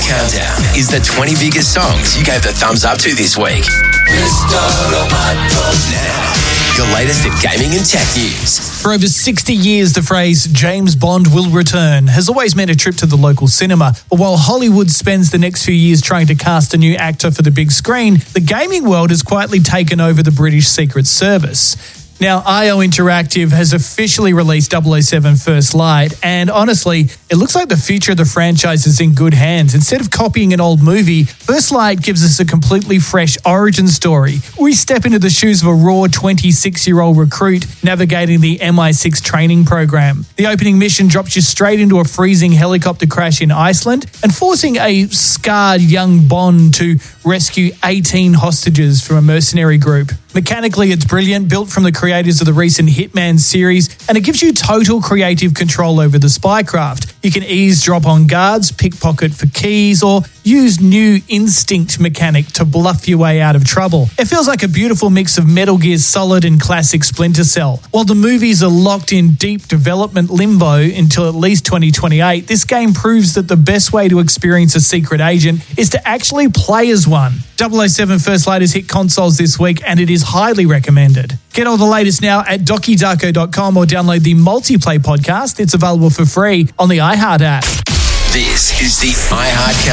Countdown is the 20 biggest songs you gave the thumbs up to this week. Now, your latest in gaming and tech news. For over 60 years, the phrase James Bond will return has always meant a trip to the local cinema. But while Hollywood spends the next few years trying to cast a new actor for the big screen, the gaming world has quietly taken over the British Secret Service. Now, IO Interactive has officially released 007 First Light, and honestly, it looks like the future of the franchise is in good hands. Instead of copying an old movie, First Light gives us a completely fresh origin story. We step into the shoes of a raw 26-year-old recruit navigating the MI6 training program. The opening mission drops you straight into a freezing helicopter crash in Iceland and forcing a scarred young Bond to rescue 18 hostages from a mercenary group. Mechanically, it's brilliant, built from the creators of the recent Hitman series, and it gives you total creative control over the spycraft. You can eavesdrop on guards, pickpocket for keys, or use new instinct mechanic to bluff your way out of trouble. It feels like a beautiful mix of Metal Gear Solid and classic Splinter Cell. While the movies are locked in deep development limbo until at least 2028, this game proves that the best way to experience a secret agent is to actually play as one. 007 First Light has hit consoles this week, and it is highly recommended. Get all the latest now at DokiDarko.com or download the Multiplay podcast. It's available for free on the iHeart app. This is the iHeart